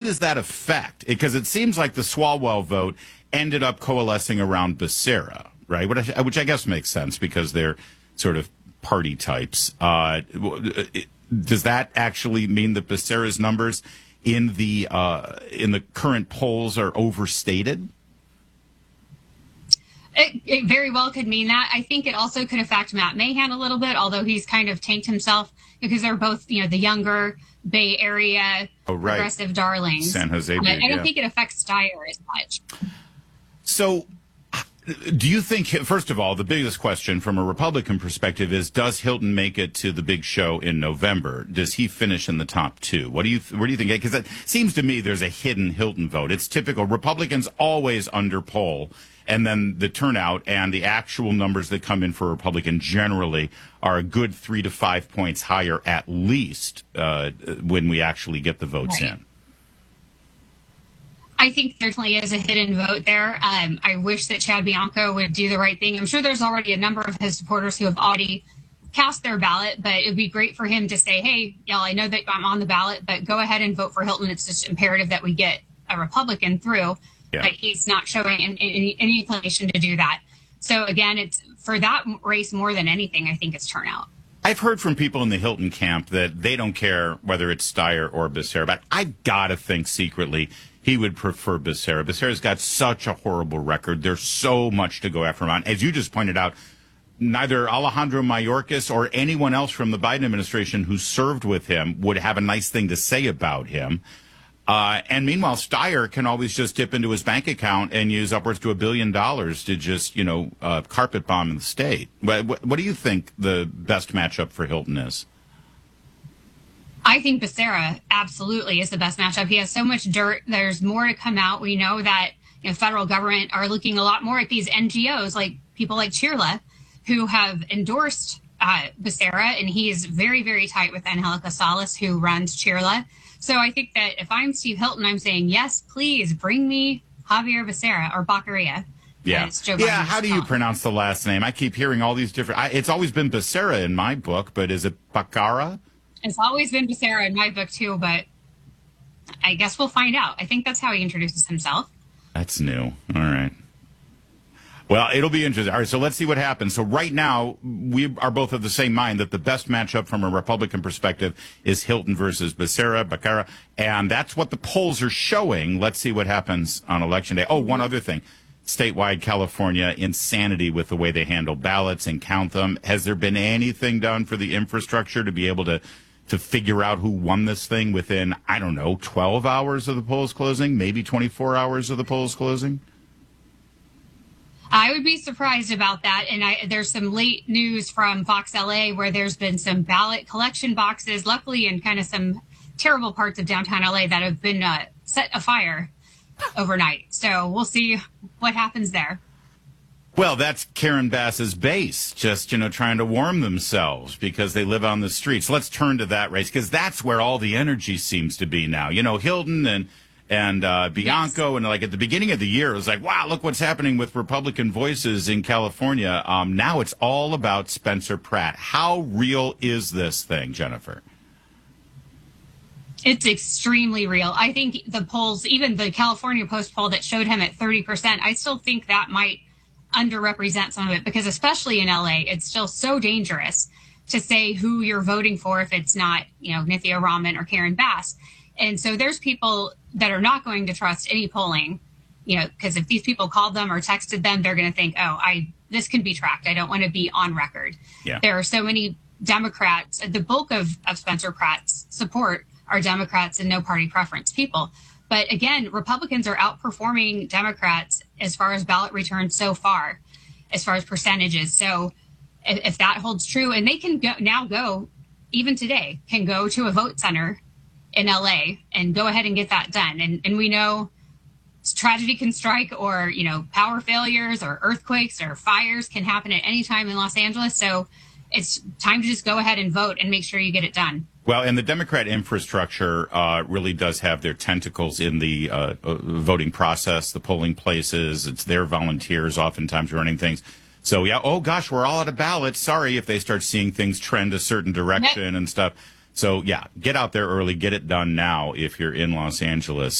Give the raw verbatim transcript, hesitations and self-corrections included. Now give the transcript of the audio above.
does that affect? Because it seems like the Swalwell vote ended up coalescing around Becerra, right? Which I, which I guess makes sense because they're sort of party types. Uh, does that actually mean that Becerra's numbers in the uh, in the current polls are overstated? It, it very well could mean that. I think it also could affect Matt Mahan a little bit, although he's kind of tanked himself because they're both, you know, the younger Bay Area oh, right. progressive darlings. San Jose. But I don't yeah. think it affects Steyer as much. So, do you think, first of all, the biggest question from a Republican perspective is, does Hilton make it to the big show in November? Does he finish in the top two? What do you, where do you think? Because it seems to me there's a hidden Hilton vote. It's typical. Republicans always under poll, and then the turnout and the actual numbers that come in for a Republican generally are a good three to five points higher at least uh, when we actually get the votes right. in. I think there definitely is a hidden vote there. Um, I wish that Chad Bianco would do the right thing. I'm sure there's already a number of his supporters who have already cast their ballot, but it would be great for him to say, hey, y'all, I know that I'm on the ballot, but go ahead and vote for Hilton. It's just imperative that we get a Republican through. Yeah. But he's not showing any, any inclination to do that. So, again, it's for that race more than anything, I think, it's turnout. I've heard from people in the Hilton camp that they don't care whether it's Steyer or Becerra, but I got to think secretly he would prefer Becerra. Becerra's got such a horrible record. There's so much to go after him on. As you just pointed out, neither Alejandro Mayorkas or anyone else from the Biden administration who served with him would have a nice thing to say about him. Uh, and meanwhile, Steyer can always just dip into his bank account and use upwards to a billion dollars to just, you know, uh, carpet bomb the state. What, what, what do you think the best matchup for Hilton is? I think Becerra absolutely is the best matchup. He has so much dirt. There's more to come out. We know that you know, federal government are looking a lot more at these N G Os, like people like Chirla, who have endorsed uh, Becerra, and he is very, very tight with Angelica Salas, who runs Chirla. So I think that if I'm Steve Hilton, I'm saying, yes, please bring me Javier Becerra or Baccaria. Yeah. Yeah. How do you pronounce the last name? I keep hearing all these different. I, it's always been Becerra in my book, but is it Baccara? It's always been Becerra in my book, too, but I guess we'll find out. I think that's how he introduces himself. That's new. All right. Well, it'll be interesting. All right, so let's see what happens. So right now, we are both of the same mind that the best matchup from a Republican perspective is Hilton versus Becerra, Baccara, and that's what the polls are showing. Let's see what happens on Election Day. Oh, one other thing. Statewide California insanity with the way they handle ballots and count them. Has there been anything done for the infrastructure to be able to to figure out who won this thing within, I don't know, twelve hours of the polls closing, maybe twenty-four hours of the polls closing? I would be surprised about that. And I, there's some late news from Fox L A where there's been some ballot collection boxes, luckily in kind of some terrible parts of downtown L A that have been uh, set afire overnight. So we'll see what happens there. Well, that's Karen Bass's base, just, you know, trying to warm themselves because they live on the streets. Let's turn to that race because that's where all the energy seems to be now. You know, Hilton and and uh, Bianco, yes. And like at the beginning of the year, it was like, wow, look what's happening with Republican voices in California. Um, now it's all about Spencer Pratt. How real is this thing, Jennifer? It's extremely real. I think the polls, even the California Post poll that showed him at thirty percent, I still think that might underrepresent some of it because especially in L A, it's still so dangerous to say who you're voting for if it's not, you know, Nithya Raman or Karen Bass. And so there's people that are not going to trust any polling, you know, because if these people called them or texted them, they're going to think, oh, I this can be tracked. I don't want to be on record. Yeah. There are so many Democrats. The bulk of, of Spencer Pratt's support are Democrats and no party preference people. But again, Republicans are outperforming Democrats as far as ballot returns so far, as far as percentages. So if, if that holds true, and they can go, now go, even today, can go to a vote center in L A and go ahead and get that done. And and we know tragedy can strike, or, you know, power failures or earthquakes or fires can happen at any time in Los Angeles. So it's time to just go ahead and vote and make sure you get it done. Well, and the Democrat infrastructure uh, really does have their tentacles in the uh, uh, voting process, the polling places. It's their volunteers oftentimes running things. So, yeah, oh, gosh, we're all out of ballots. Sorry if they start seeing things trend a certain direction and stuff. So, yeah, get out there early. Get it done now if you're in Los Angeles.